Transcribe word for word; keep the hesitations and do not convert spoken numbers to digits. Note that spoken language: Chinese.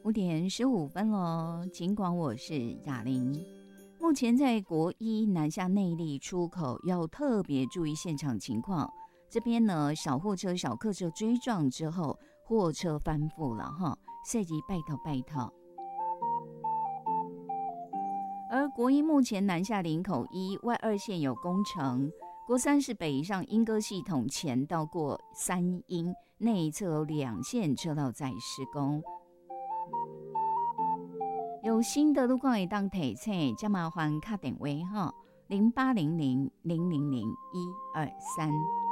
五点十五分喽，尽管我是雅玲。目前在国一南下内壢出口要特别注意现场情况。这边呢，小货车、小客车追撞之后，货车翻覆了哈，涉及拜托拜托。而国一目前南下林口一外二线有工程，国三是北上莺歌系统前到过三莺内侧有两线车道在施工。有新的路况会当提醒，再麻烦打电话哈，零八零零零零零一二三。